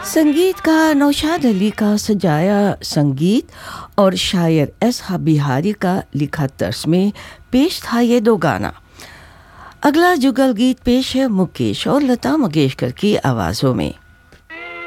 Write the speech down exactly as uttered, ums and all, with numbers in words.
संगीत का नौशाद अली का सजाया संगीत और शायर एस बिहारी का लिखा तर्ज में पेश था ये दो गाना। अगला जुगल गीत पेश है मुकेश और लता मंगेशकर की आवाज़ों में।